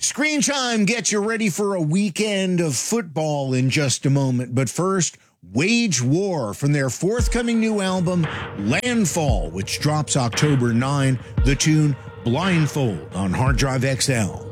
Screen Time gets you ready for a weekend of football in just a moment. But first, Wage War from their forthcoming new album, Landfall, which drops October 9. The tune Blindfold on Hard Drive XL.